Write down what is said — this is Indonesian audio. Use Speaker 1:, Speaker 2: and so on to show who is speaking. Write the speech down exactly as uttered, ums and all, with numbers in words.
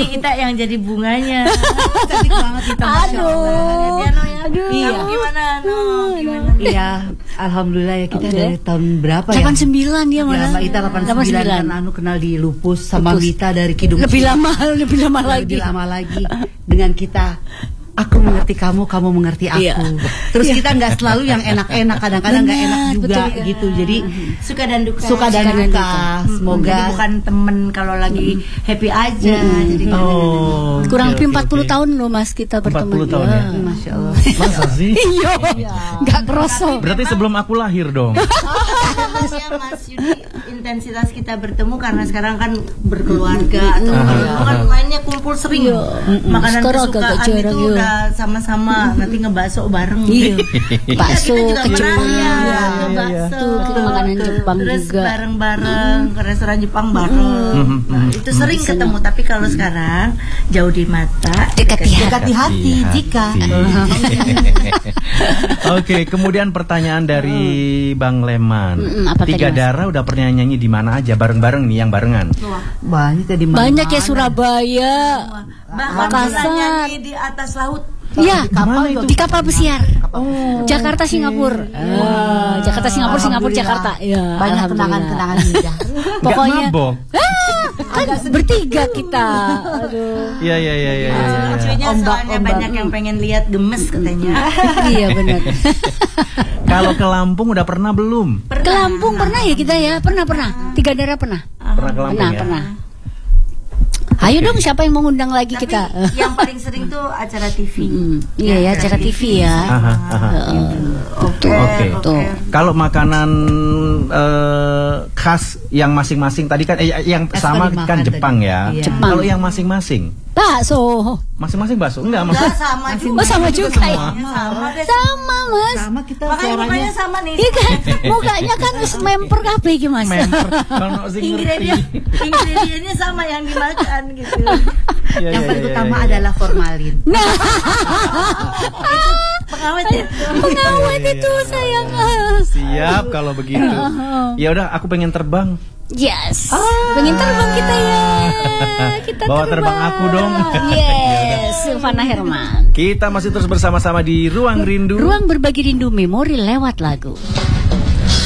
Speaker 1: Nanti kita yang jadi bunganya. Cantik banget kita.
Speaker 2: Aduh.
Speaker 1: Ya, no, ya.
Speaker 2: Aduh.
Speaker 1: Kamu
Speaker 2: Iya.
Speaker 1: gimana? No, gimana?
Speaker 3: Iya, alhamdulillah ya kita
Speaker 2: Oke.
Speaker 3: dari tahun berapa ya?
Speaker 2: delapan sembilan dia
Speaker 3: Ya,
Speaker 2: mana?
Speaker 3: Mbak Ita delapan puluh sembilan kan anu kenal di Lupus sama
Speaker 2: Lupus.
Speaker 3: Mita dari Kidung.
Speaker 2: Lebih lama, lebih lama lagi.
Speaker 3: Lebih lama lagi dengan kita. Aku mengerti kamu, kamu mengerti aku.
Speaker 2: Iya.
Speaker 3: Terus
Speaker 2: Iya.
Speaker 3: kita nggak selalu yang enak-enak, kadang-kadang nggak
Speaker 2: Benar,
Speaker 3: enak juga
Speaker 2: betul.
Speaker 3: gitu. Jadi
Speaker 1: Suka dan duka.
Speaker 3: suka dan
Speaker 2: Suka dan
Speaker 3: duka.
Speaker 2: duka.
Speaker 3: Semoga
Speaker 1: Jadi bukan temen kalau lagi happy aja. Jadi
Speaker 4: Oh,
Speaker 2: Kurang
Speaker 4: oke,
Speaker 2: lebih
Speaker 4: oke,
Speaker 2: empat puluh
Speaker 4: oke.
Speaker 2: tahun loh Mas kita berteman.
Speaker 4: empat puluh tahun ya?
Speaker 3: Masya Allah.
Speaker 4: Masa sih?
Speaker 2: Iya. Enggak kerasa.
Speaker 4: Berarti sebelum aku lahir dong.
Speaker 1: Maksudnya Mas Yudi, intensitas kita bertemu karena sekarang kan berkeluarga atau bertemu kan mainnya kumpul sering. Makanan
Speaker 2: Sekarang
Speaker 1: kesukaan
Speaker 2: agak jarang,
Speaker 1: itu
Speaker 2: iya.
Speaker 1: udah sama-sama. Nanti ngebakso bareng.
Speaker 2: Iya. Bakso,
Speaker 1: Kita juga
Speaker 2: kecil.
Speaker 1: pernah ya,
Speaker 2: Iya,
Speaker 1: ngebakso.
Speaker 2: Tuh, kita makanan Jepang
Speaker 1: Terus
Speaker 2: juga.
Speaker 1: bareng-bareng ke restoran Jepang bareng. Nah, itu sering ketemu. Tapi kalau sekarang jauh di mata,
Speaker 2: Dekat di hati.
Speaker 3: Dekati hati
Speaker 4: Hati.
Speaker 3: jika.
Speaker 4: Oke, kemudian pertanyaan dari Bang Leman.
Speaker 2: Mm-mm, apa tadi,
Speaker 4: Tiga
Speaker 2: Mas?
Speaker 4: Darah udah pernah nyanyi di mana aja bareng-bareng nih yang barengan?
Speaker 3: Banyak tadi
Speaker 2: Banyak ya Surabaya.
Speaker 1: bahkan kita
Speaker 2: Makassar.
Speaker 1: nyanyi di atas laut.
Speaker 2: Iya,
Speaker 4: Gimana itu?
Speaker 2: di kapal pesiar. Jakarta Singapura. Ah, Jakarta Singapura, Singapura Jakarta. Ya,
Speaker 3: Banyak
Speaker 2: alhamdulillah.
Speaker 3: kenangan-kenangan indah.
Speaker 2: Pokoknya
Speaker 4: Nggak mabok?
Speaker 2: kan bertiga kita. Aduh.
Speaker 4: Iya iya iya iya. iya.
Speaker 1: Lucunya soalnya
Speaker 3: Ombak-ombak.
Speaker 1: banyak yang pengen lihat gemes katanya.
Speaker 2: Iya benar.
Speaker 4: Kalau ke Lampung udah pernah belum?
Speaker 2: Ke Lampung pernah ya kita ya? Pernah pernah. Tiga Darah pernah.
Speaker 4: Pernah ke Lampung
Speaker 2: Pernah,
Speaker 4: ya?
Speaker 2: pernah. Ayo dong siapa yang mau ngundang lagi
Speaker 1: Tapi
Speaker 2: kita?
Speaker 1: yang paling sering tuh acara T V.
Speaker 2: Hmm, iya ya, acara T V ya.
Speaker 4: Aha, aha.
Speaker 1: Oke.
Speaker 4: Oke.
Speaker 2: Tuh.
Speaker 4: Kalau makanan eh, khas yang masing-masing tadi kan eh, yang
Speaker 3: Khas
Speaker 4: sama
Speaker 3: kan dimakan
Speaker 4: kan
Speaker 3: tadi.
Speaker 4: Jepang ya.
Speaker 3: Iya.
Speaker 2: Jepang.
Speaker 4: Kalau yang masing-masing,
Speaker 2: Bakso.
Speaker 4: masing-masing bakso enggak
Speaker 1: Enggak
Speaker 4: maksud
Speaker 1: sama juga.
Speaker 2: Oh sama juga ya.
Speaker 1: Sama deh.
Speaker 2: Sama Mas.
Speaker 3: Sama kita
Speaker 1: Makanya
Speaker 3: suaranya.
Speaker 1: mukanya sama nih.
Speaker 2: Iya kan? Mukanya kan wis memper kabeh iki Mas.
Speaker 4: member. Kalau sing ngerti.
Speaker 1: Ingredient ingredientnya sama yang dimakan gitu.
Speaker 4: Iya,
Speaker 3: Yang
Speaker 4: iya,
Speaker 3: paling
Speaker 4: iya,
Speaker 3: utama
Speaker 4: iya.
Speaker 3: adalah formalin.
Speaker 2: Nah,
Speaker 1: Pengawet ya.
Speaker 2: pengawet itu sayang.
Speaker 4: Siap kalau begitu. Ya udah, aku pengen terbang.
Speaker 2: Yes. Pengen terbang kita ya. Kita
Speaker 4: Bawa terbang aku dong.
Speaker 2: Yes, Silvana Herman.
Speaker 4: Kita masih terus bersama-sama di Ruang Rindu.
Speaker 2: Ruang berbagi rindu memori lewat lagu.